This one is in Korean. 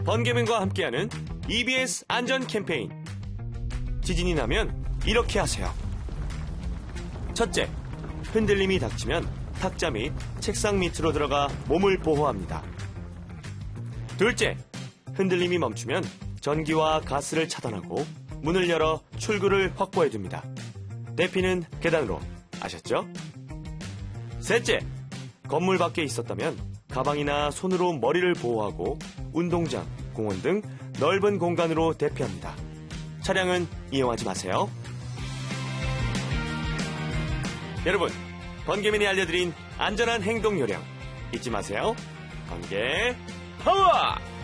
번개맨과 함께하는 EBS 안전 캠페인. 지진이 나면 이렇게 하세요. 첫째, 흔들림이 닥치면 탁자 및 책상 밑으로 들어가 몸을 보호합니다. 둘째, 흔들림이 멈추면 전기와 가스를 차단하고 문을 열어 출구를 확보해둡니다. 대피는 계단으로. 아셨죠? 셋째, 건물 밖에 있었다면 가방이나 손으로 머리를 보호하고 운동장, 공원 등 넓은 공간으로 대피합니다. 차량은 이용하지 마세요. 여러분, 번개맨이 알려드린 안전한 행동 요령 잊지 마세요. 번개 파워!